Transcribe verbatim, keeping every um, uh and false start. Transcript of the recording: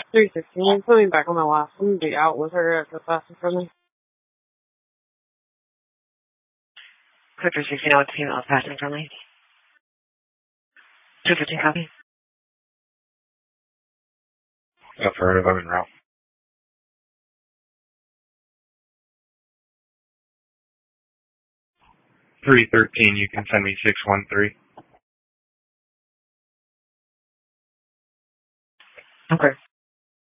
three sixteen, put me back on my last. I'm going to be out with her at the fastest for me. Quick three sixteen, now with the female passing from me. two fifteen copy. Affirmative, I'm en route. three thirteen, you can send me six one three. Okay.